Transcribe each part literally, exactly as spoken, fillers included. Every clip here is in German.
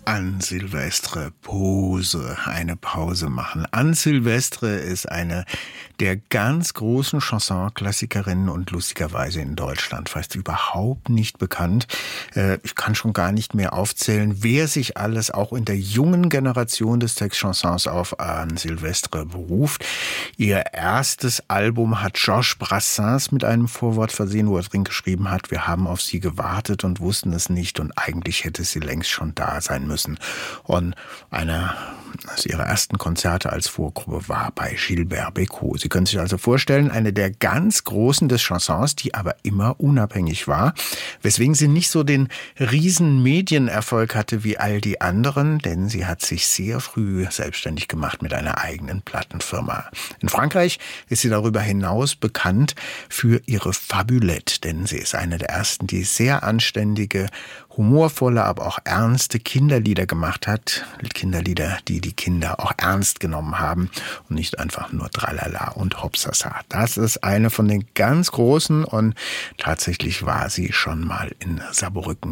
Anne Silvestre, Pause, eine Pause machen. Anne Silvestre ist eine der ganz großen Chanson-Klassikerinnen und lustigerweise in Deutschland fast überhaupt nicht bekannt. Ich kann schon gar nicht mehr aufzählen, wer sich alles auch in der jungen Generation des Textchansons auf Anne Silvestre beruft. Ihr erstes Album hat Georges Brassens mit einem Vorwort versehen, wo er drin geschrieben hat: Wir haben auf sie gewartet und wussten es nicht und eigentlich hätte sie längst schon da sein müssen. Und einer ihrer ersten Konzerte als Vorgruppe war bei Gilbert Bécaud. Sie können sich also vorstellen, eine der ganz Großen des Chansons, die aber immer unabhängig war, weswegen sie nicht so den riesen Medienerfolg hatte wie all die anderen, denn sie hat sich sehr früh selbstständig gemacht mit einer eigenen Plattenfirma. In Frankreich ist sie darüber hinaus bekannt für ihre Fabulette, denn sie ist eine der ersten, die sehr anständige, humorvolle, aber auch ernste Kinderlieder gemacht hat. Kinderlieder, die die Kinder auch ernst genommen haben und nicht einfach nur Tralala und Hopsasa. Das ist eine von den ganz Großen und tatsächlich war sie schon mal in Saarbrücken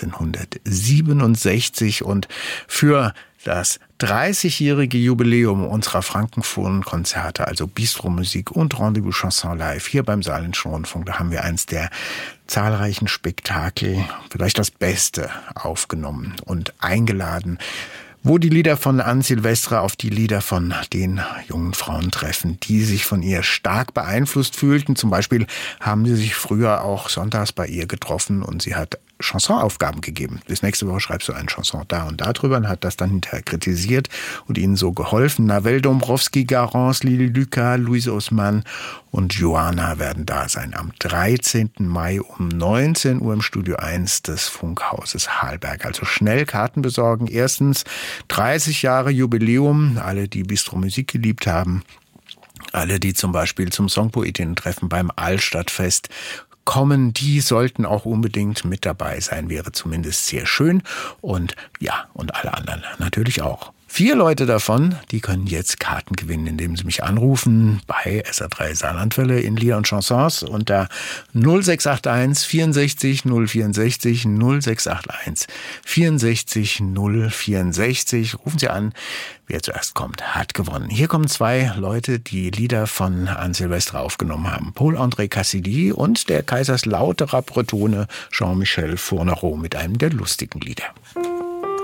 neunzehnhundertsiebenundsechzig und für das dreißigjährige Jubiläum unserer Frankenphon-Konzerte, also Bistro-Musik und Rendezvous Chanson live hier beim Saarländischen Rundfunk, da haben wir eins der zahlreichen Spektakel, vielleicht das Beste, aufgenommen und eingeladen, wo die Lieder von Anne Silvestre auf die Lieder von den jungen Frauen treffen, die sich von ihr stark beeinflusst fühlten. Zum Beispiel haben sie sich früher auch sonntags bei ihr getroffen und sie hat Chansonaufgaben gegeben. Bis nächste Woche schreibst du eine Chanson da und da drüber und hat das dann hinterher kritisiert und ihnen so geholfen. Navel Dombrowski, Garance, Lili Lucas, Louise Osman und Joanna werden da sein am dreizehnten Mai um neunzehn Uhr im Studio eins des Funkhauses Halberg. Also schnell Karten besorgen. Erstens dreißig Jahre Jubiläum. Alle, die Bistro Musik geliebt haben. Alle, die zum Beispiel zum Songpoetinnen-Treffen beim Altstadtfest kommen, die sollten auch unbedingt mit dabei sein, wäre zumindest sehr schön. Und ja, und alle anderen natürlich auch. Vier Leute davon, die können jetzt Karten gewinnen, indem sie mich anrufen bei S R drei Saarlandwelle in Lieder und Chansons unter null sechs acht eins vierundsechzig null vierundsechzig null sechs acht eins vierundsechzig null vierundsechzig. Rufen Sie an, wer zuerst kommt, hat gewonnen. Hier kommen zwei Leute, die Lieder von Anne Silvestre aufgenommen haben. Paul-André Cassidy und der Kaiserslauterer Bretone Jean-Michel Fournereau mit einem der lustigen Lieder.